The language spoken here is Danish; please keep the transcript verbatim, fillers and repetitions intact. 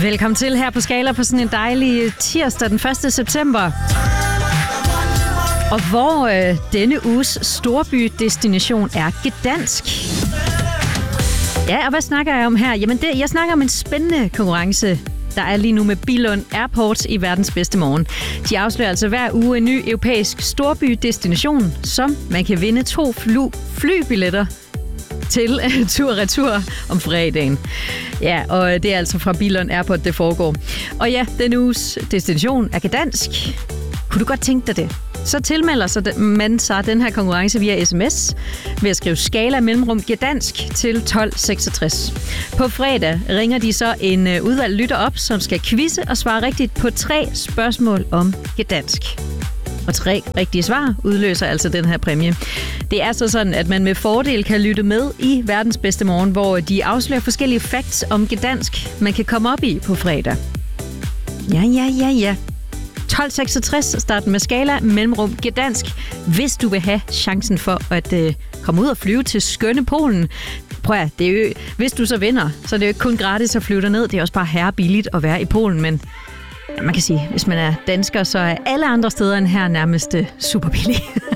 Velkommen til her på Skala på sådan en dejlig tirsdag den første september. Og hvor øh, denne uges storbydestination er Gdansk. Ja, og hvad snakker jeg om her? Jamen, det, jeg snakker om en spændende konkurrence, der er lige nu med Billund Airport i verdens bedste morgen. De afslører altså hver uge en ny europæisk storbydestination, som man kan vinde to fly, flybilletter til uh, tur-retur om fredagen. Ja, og det er altså fra Billund Airport, det foregår. Og ja, denne uges destination er Gdansk. Kunne du godt tænke dig det? Så tilmelder man sig den her konkurrence via sms ved at skrive Skala mellemrum Gdansk til tolv seksogtres. På fredag ringer de så en udvalgt lytter op, som skal quizze og svare rigtigt på tre spørgsmål om Gdansk. Og tre rigtige svar udløser altså den her præmie. Det er så sådan, at man med fordel kan lytte med i verdens bedste morgen, hvor de afslører forskellige facts om Gdansk, man kan komme op i på fredag. Ja, ja, ja, ja. tolv seksogtres starten med Skala mellemrum Gdansk, hvis du vil have chancen for at øh, komme ud og flyve til skønne Polen. Prøv at, det er jo, hvis du så vinder, så er det jo ikke kun gratis at flyve derned. Det er også bare herrebilligt at være i Polen, men man kan sige, hvis man er dansker, så er alle andre steder end her nærmest super billige.